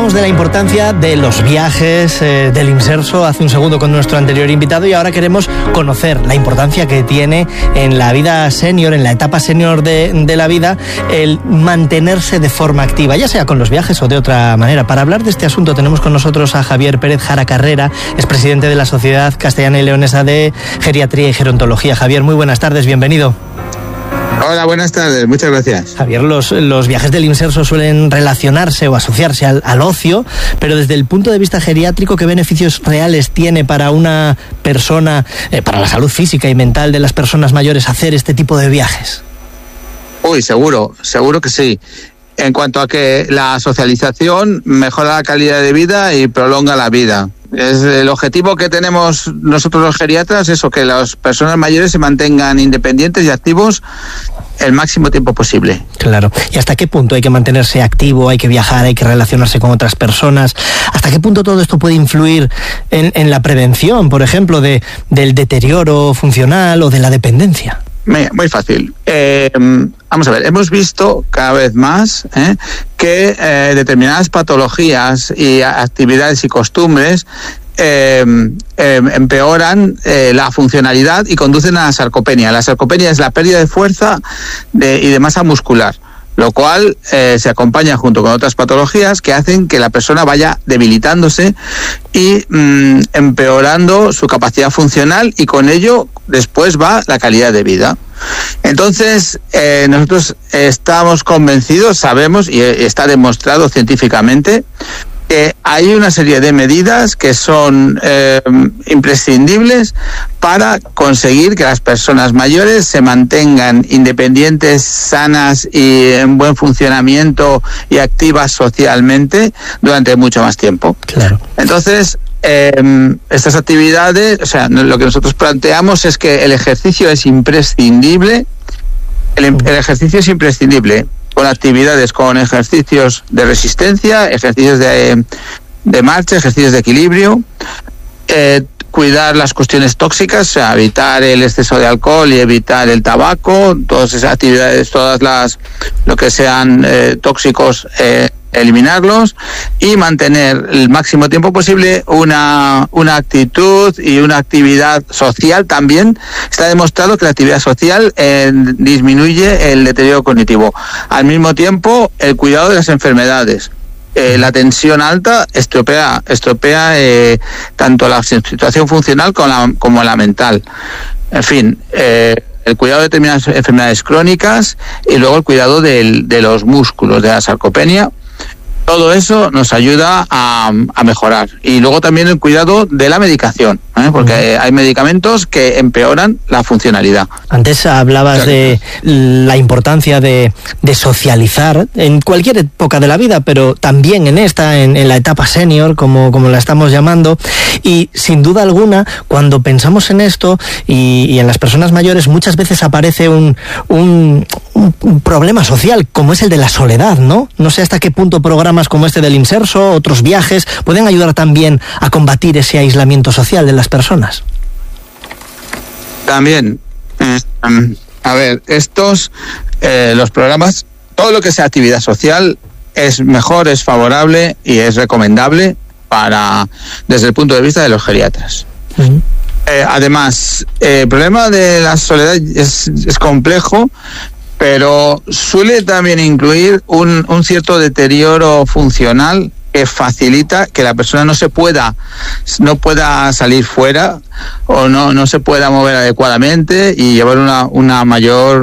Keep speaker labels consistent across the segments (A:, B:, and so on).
A: Hablábamos de la importancia de los viajes, del inserso hace un segundo con nuestro anterior invitado, y ahora queremos conocer la importancia que tiene en la vida senior, en la etapa senior de la vida, el mantenerse de forma activa, ya sea con los viajes o de otra manera. Para hablar de este asunto tenemos con nosotros a Javier Pérez Jara Carrera, es presidente de la Sociedad Castellana y Leonesa de Geriatría y Gerontología. Javier, muy buenas tardes, bienvenido.
B: Hola, buenas tardes, muchas gracias.
A: Javier, los viajes del inserso suelen relacionarse o asociarse al ocio, pero desde el punto de vista geriátrico, ¿qué beneficios reales tiene para una persona, para la salud física y mental de las personas mayores, hacer este tipo de viajes?
B: Uy, seguro que sí. En cuanto a que la socialización mejora la calidad de vida y prolonga la vida. Es el objetivo que tenemos nosotros los geriatras, eso, que las personas mayores se mantengan independientes y activos el máximo tiempo posible.
A: Claro. ¿Y hasta qué punto hay que mantenerse activo, hay que viajar, hay que relacionarse con otras personas? ¿Hasta qué punto todo esto puede influir en la prevención, por ejemplo, del deterioro funcional o de la dependencia?
B: Muy fácil. Vamos a ver, hemos visto cada vez más que determinadas patologías y actividades y costumbres empeoran la funcionalidad y conducen a la sarcopenia. La sarcopenia es la pérdida de fuerza y de masa muscular, lo cual se acompaña junto con otras patologías que hacen que la persona vaya debilitándose y empeorando su capacidad funcional, y con ello después va la calidad de vida. Entonces, nosotros estamos convencidos, sabemos y está demostrado científicamente que hay una serie de medidas que son imprescindibles para conseguir que las personas mayores se mantengan independientes, sanas y en buen funcionamiento y activas socialmente durante mucho más tiempo.
A: Claro.
B: Entonces, estas actividades, o sea, lo que nosotros planteamos es que el ejercicio es imprescindible. El ejercicio es imprescindible, con actividades, con ejercicios de resistencia, ejercicios de marcha, ejercicios de equilibrio, cuidar las cuestiones tóxicas, o sea, evitar el exceso de alcohol y evitar el tabaco, todas esas actividades, lo que sean tóxicos, eliminarlos, y mantener el máximo tiempo posible una actitud y una actividad social. También está demostrado que la actividad social disminuye el deterioro cognitivo. Al mismo tiempo, el cuidado de las enfermedades. La tensión alta estropea tanto la situación funcional como la mental. En fin, el cuidado de determinadas enfermedades crónicas y luego el cuidado de los músculos, de la sarcopenia. Todo eso nos ayuda a mejorar. Y luego también el cuidado de la medicación, porque hay medicamentos que empeoran la funcionalidad. Antes
A: hablabas de la importancia de socializar en cualquier época de la vida, pero también en la etapa senior, como la estamos llamando. Y sin duda alguna, cuando pensamos en esto y en las personas mayores, muchas veces aparece un problema social, como es el de la soledad, ¿no? No sé hasta qué punto programas como este del inserso, otros viajes, pueden ayudar también a combatir ese aislamiento social de las personas.
B: También, a ver, los programas, todo lo que sea actividad social es mejor, es favorable y es recomendable desde el punto de vista de los geriatras. Uh-huh. Además, el problema de la soledad es complejo, pero suele también incluir un cierto deterioro funcional que facilita que la persona no pueda salir fuera o no se pueda mover adecuadamente y llevar una mayor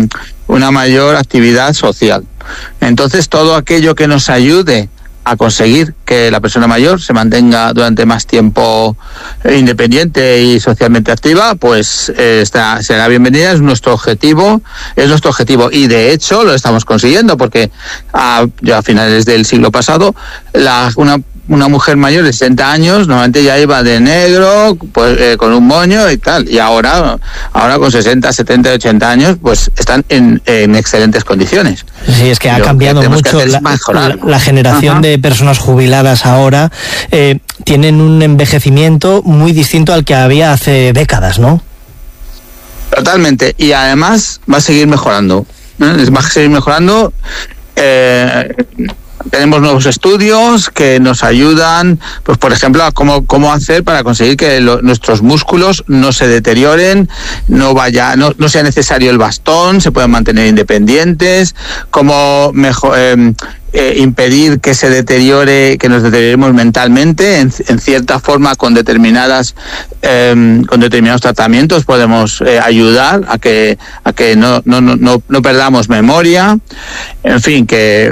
B: actividad social. Entonces, todo aquello que nos ayude a conseguir que la persona mayor se mantenga durante más tiempo independiente y socialmente activa, pues será bienvenida, es nuestro objetivo, y de hecho lo estamos consiguiendo, porque ya a finales del siglo pasado una mujer mayor de 60 años normalmente ya iba de negro, pues con un moño y tal, y ahora con 60, 70, 80 años pues están en excelentes condiciones.
A: Sí, es que ha cambiado mucho la generación de personas jubiladas ahora, tienen un envejecimiento muy distinto al que había hace décadas, ¿no?
B: Totalmente, y además va a seguir mejorando, va a seguir mejorando. Tenemos nuevos estudios que nos ayudan, pues por ejemplo, a cómo hacer para conseguir que nuestros músculos no se deterioren, no sea necesario el bastón, se puedan mantener independientes, cómo mejor impedir que se deteriore, que nos deterioremos mentalmente. En cierta forma, con determinados tratamientos podemos ayudar a que no perdamos memoria. En fin, que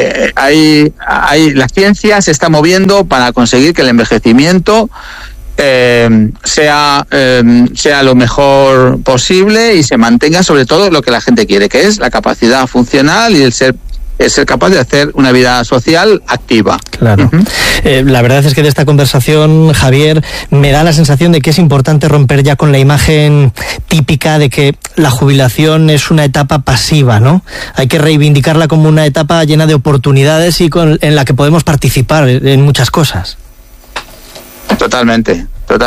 B: la ciencia se está moviendo para conseguir que el envejecimiento sea lo mejor posible y se mantenga sobre todo lo que la gente quiere, que es la capacidad funcional y el ser capaz de hacer una vida social activa.
A: Claro. La verdad es que de esta conversación, Javier, me da la sensación de que es importante romper ya con la imagen típica de que la jubilación es una etapa pasiva, ¿no? Hay que reivindicarla como una etapa llena de oportunidades y en la que podemos participar en muchas cosas.
B: Totalmente.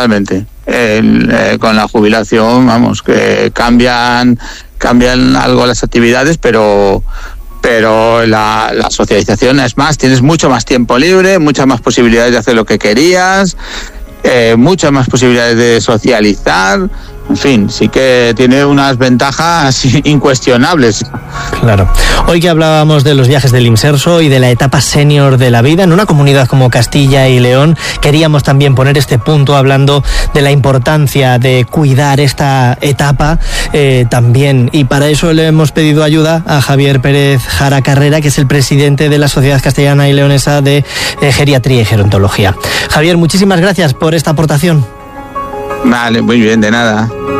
B: Con la jubilación, vamos, que cambian algo las actividades, pero la socialización es más, tienes mucho más tiempo libre, muchas más posibilidades de hacer lo que querías, muchas más posibilidades de socializar. En fin, sí que tiene unas ventajas incuestionables.
A: Claro. Hoy que hablábamos de los viajes del Imserso y de la etapa senior de la vida, en una comunidad como Castilla y León, queríamos también poner este punto hablando de la importancia de cuidar esta etapa también. Y para eso le hemos pedido ayuda a Javier Pérez Jara Carrera, que es el presidente de la Sociedad Castellana y Leonesa de Geriatría y Gerontología. Javier, muchísimas gracias por esta aportación.
B: Vale, muy bien, de nada.